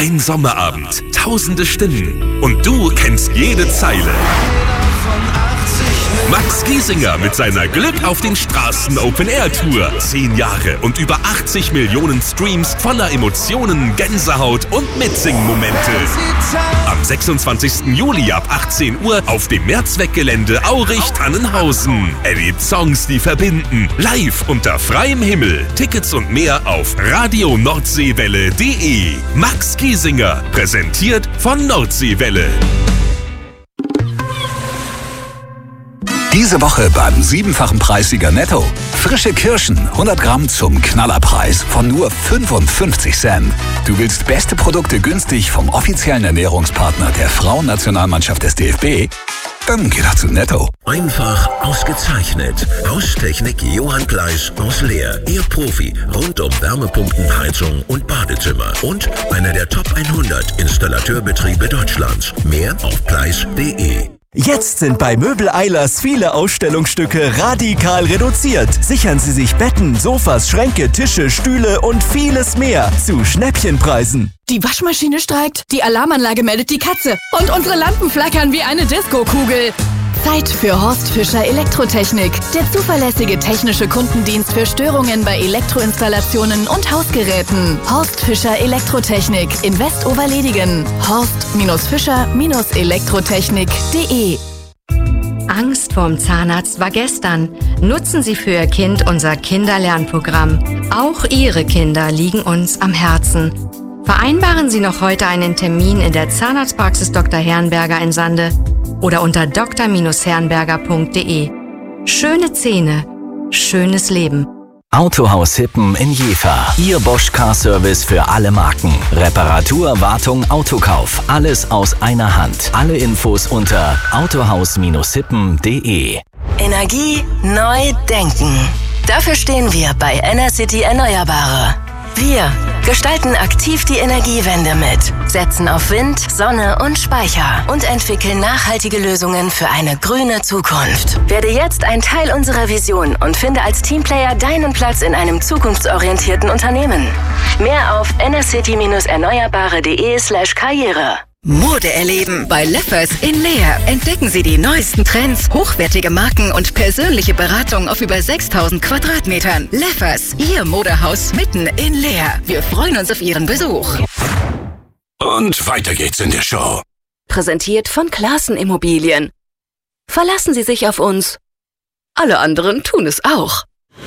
Ein Sommerabend, tausende Stimmen und du kennst jede Zeile. Max Giesinger mit seiner Glück auf den Straßen Open Air Tour. 10 Jahre und über 80 Millionen Streams voller Emotionen, Gänsehaut und Mitsingmomente. Am 26. Juli ab 18 Uhr auf dem Mehrzweckgelände Aurich-Tannenhausen. Erlebt Songs, die verbinden. Live unter freiem Himmel. Tickets und mehr auf radionordseewelle.de. Max Giesinger, präsentiert von Nordseewelle. Diese Woche beim 7-fachen Preissieger Netto. Frische Kirschen, 100 Gramm zum Knallerpreis von nur 55 Cent. Du willst beste Produkte günstig vom offiziellen Ernährungspartner der Frauennationalmannschaft des DFB? Dann geh doch zu Netto. Einfach ausgezeichnet. Haustechnik Johann Gleis aus Leer. Ihr Profi rund um Wärmepumpen, Heizung und Badezimmer. Und einer der Top 100 Installateurbetriebe Deutschlands. Mehr auf gleis.de. Jetzt sind bei Möbel Eilers viele Ausstellungsstücke radikal reduziert. Sichern Sie sich Betten, Sofas, Schränke, Tische, Stühle und vieles mehr zu Schnäppchenpreisen. Die Waschmaschine streikt, die Alarmanlage meldet die Katze und unsere Lampen flackern wie eine Disco-Kugel. Zeit für Horst Fischer Elektrotechnik, der zuverlässige technische Kundendienst für Störungen bei Elektroinstallationen und Hausgeräten. Horst Fischer Elektrotechnik in Westoverledigen. Horst-Fischer-Elektrotechnik.de. Angst vorm Zahnarzt war gestern. Nutzen Sie für Ihr Kind unser Kinderlernprogramm. Auch Ihre Kinder liegen uns am Herzen. Vereinbaren Sie noch heute einen Termin in der Zahnarztpraxis Dr. Herrenberger in Sande oder unter dr-herrenberger.de. Schöne Zähne, schönes Leben. Autohaus Hippen in Jever. Ihr Bosch Car Service für alle Marken. Reparatur, Wartung, Autokauf. Alles aus einer Hand. Alle Infos unter autohaus-hippen.de. Energie neu denken. Dafür stehen wir bei Enercity Erneuerbare. Wir gestalten aktiv die Energiewende mit, setzen auf Wind, Sonne und Speicher und entwickeln nachhaltige Lösungen für eine grüne Zukunft. Werde jetzt ein Teil unserer Vision und finde als Teamplayer deinen Platz in einem zukunftsorientierten Unternehmen. Mehr auf enercity-erneuerbare.de/karriere. Mode erleben bei Leffers in Leer. Entdecken Sie die neuesten Trends, hochwertige Marken und persönliche Beratung auf über 6000 Quadratmetern. Leffers, Ihr Modehaus mitten in Leer. Wir freuen uns auf Ihren Besuch. Und weiter geht's in der Show. Präsentiert von Classen Immobilien. Verlassen Sie sich auf uns. Alle anderen tun es auch.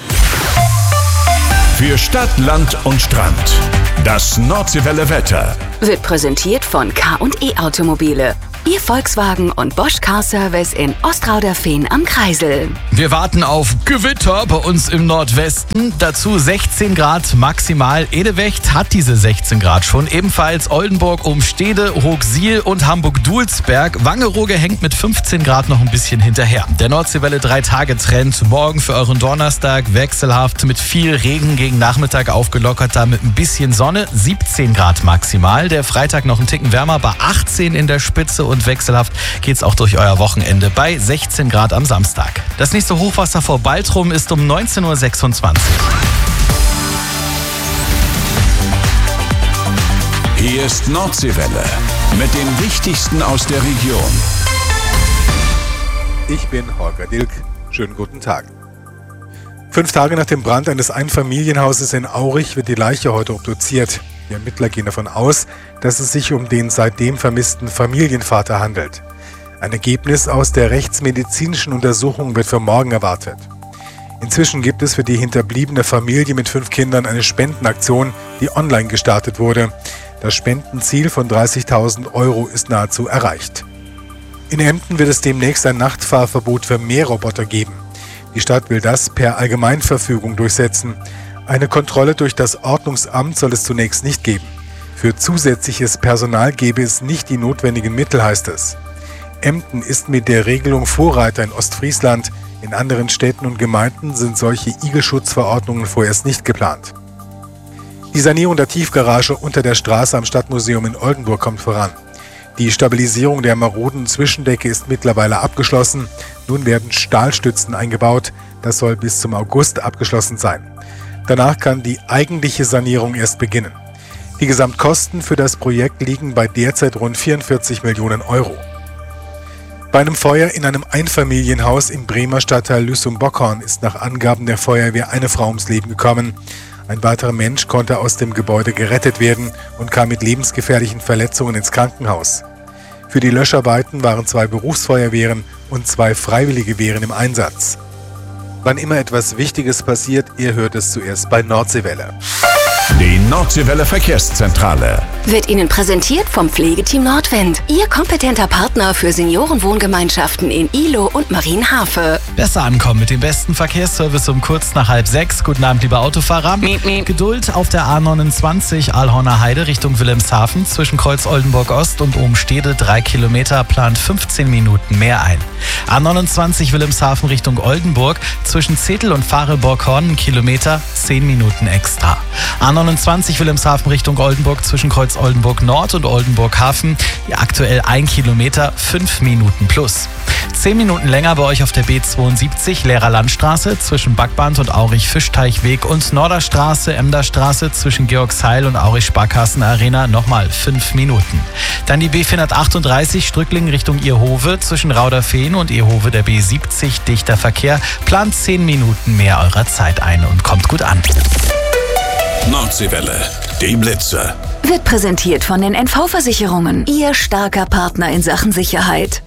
Für Stadt, Land und Strand. Das Nordseewelle Wetter. Wird präsentiert von K&E Automobile. Ihr Volkswagen und Bosch Car Service in Ostrauderfehn am Kreisel. Wir warten auf Gewitter bei uns im Nordwesten. Dazu 16 Grad maximal. Edewecht hat diese 16 Grad schon. Ebenfalls Oldenburg, Umstede, Hochsiel und Hamburg-Dulsberg. Wangerooge hängt mit 15 Grad noch ein bisschen hinterher. Der Nordseewelle 3-Tage-Trend. Morgen für euren Donnerstag wechselhaft mit viel Regen gegen Nachmittag aufgelockert. Da mit ein bisschen Sonne. 17 Grad maximal. Der Freitag noch ein Ticken wärmer bei 18 in der Spitze und wechselhaft geht's auch durch euer Wochenende bei 16 Grad am Samstag. Das nächste Hochwasser vor Baltrum ist um 19.26 Uhr. Hier ist Nordseewelle mit dem Wichtigsten aus der Region. Ich bin Holger Dilk. Schönen guten Tag. 5 Tage nach dem Brand eines Einfamilienhauses in Aurich wird die Leiche heute obduziert. Die Ermittler gehen davon aus, dass es sich um den seitdem vermissten Familienvater handelt. Ein Ergebnis aus der rechtsmedizinischen Untersuchung wird für morgen erwartet. Inzwischen gibt es für die hinterbliebene Familie mit 5 Kindern eine Spendenaktion, die online gestartet wurde. Das Spendenziel von 30.000 € ist nahezu erreicht. In Emden wird es demnächst ein Nachtfahrverbot für Mähroboter geben. Die Stadt will das per Allgemeinverfügung durchsetzen. Eine Kontrolle durch das Ordnungsamt soll es zunächst nicht geben. Für zusätzliches Personal gebe es nicht die notwendigen Mittel, heißt es. Emden ist mit der Regelung Vorreiter in Ostfriesland. In anderen Städten und Gemeinden sind solche Igelschutzverordnungen vorerst nicht geplant. Die Sanierung der Tiefgarage unter der Straße am Stadtmuseum in Oldenburg kommt voran. Die Stabilisierung der maroden Zwischendecke ist mittlerweile abgeschlossen. Nun werden Stahlstützen eingebaut. Das soll bis zum August abgeschlossen sein. Danach kann die eigentliche Sanierung erst beginnen. Die Gesamtkosten für das Projekt liegen bei derzeit rund 44 Millionen Euro. Bei einem Feuer in einem Einfamilienhaus im Bremer Stadtteil Lüssum-Bockhorn ist nach Angaben der Feuerwehr eine Frau ums Leben gekommen. Ein weiterer Mensch konnte aus dem Gebäude gerettet werden und kam mit lebensgefährlichen Verletzungen ins Krankenhaus. Für die Löscharbeiten waren 2 Berufsfeuerwehren und 2 Freiwillige Wehren im Einsatz. Wann immer etwas Wichtiges passiert, ihr hört es zuerst bei Nordseewelle. Die Nordseewelle Verkehrszentrale Wird Ihnen präsentiert vom Pflegeteam Nordwind. Ihr kompetenter Partner für Seniorenwohngemeinschaften in Ihlow und Marienhafe. Besser ankommen mit dem besten Verkehrsservice um kurz nach 5:30. Guten Abend, liebe Autofahrer. Geduld auf der A29 Aalhorner Heide Richtung Wilhelmshaven zwischen Kreuz Oldenburg Ost und Obenstede 3 Kilometer, plant 15 Minuten mehr ein. A29 Wilhelmshaven Richtung Oldenburg zwischen Zetel und Fahrenborg-Horn 1 Kilometer, 10 Minuten extra. A29 Wilhelmshaven Richtung Oldenburg zwischen Kreuz Oldenburg Nord und Oldenburg Hafen, aktuell 1 Kilometer, 5 Minuten plus. 10 Minuten länger bei euch auf der B72 Lehrer Landstraße zwischen Backband und Aurich-Fischteichweg und Norderstraße, Emderstraße zwischen Georgsheil und Aurich-Sparkassen-Arena nochmal 5 Minuten. Dann die B438 Strücklingen Richtung Ierhove zwischen Rauderfehn und Ierhove der B70 dichter Verkehr, plant 10 Minuten mehr eurer Zeit ein und kommt gut an. Nordseewelle, die Blitzer. Wird präsentiert von den NV-Versicherungen. Ihr starker Partner in Sachen Sicherheit.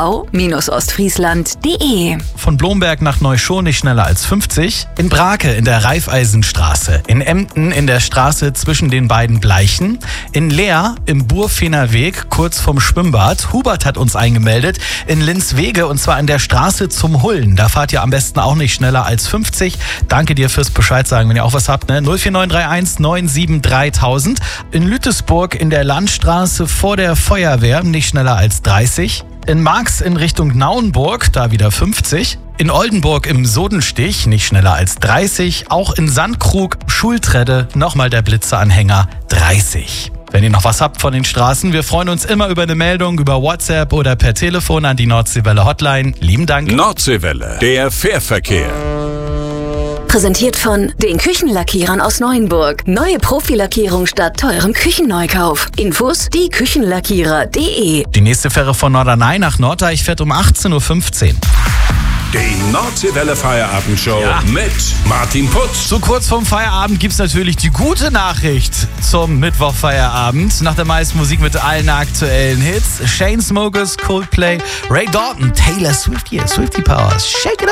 nv-ostfriesland.de. Von Blomberg nach Neuschon nicht schneller als 50. In Brake in der Raiffeisenstraße. In Emden in der Straße zwischen den beiden Bleichen. In Leer im Burfener Weg kurz vom Schwimmbad. Hubert hat uns eingemeldet. In Linzwege und zwar in der Straße zum Hullen. Da fahrt ihr am besten auch nicht schneller als 50. Danke dir fürs Bescheid sagen, wenn ihr auch was habt. 04931 97 3000. In Lütesburg in der Landstraße vor der Feuerwehr nicht schneller als 30. In Marx in Richtung Nauenburg, da wieder 50. In Oldenburg im Sodenstich nicht schneller als 30. Auch in Sandkrug, Schultredde, nochmal der Blitzeranhänger 30. Wenn ihr noch was habt von den Straßen, wir freuen uns immer über eine Meldung über WhatsApp oder per Telefon an die Nordseewelle Hotline. Lieben Dank. Nordseewelle, der Fährverkehr. Präsentiert von den Küchenlackierern aus Neuenburg. Neue Profilackierung statt teurem Küchenneukauf. Infos dieküchenlackierer.de. Die nächste Fähre von Norderney nach Norddeich fährt um 18:15 Uhr. Die Nordseewelle Feierabendshow mit Martin Putz. So kurz vorm Feierabend gibt's natürlich die gute Nachricht zum Mittwochfeierabend. Nach der meisten Musik mit allen aktuellen Hits. Chainsmokers, Coldplay, Ray Dalton, Taylor Swift hier, Swiftie Powers. Shake it up.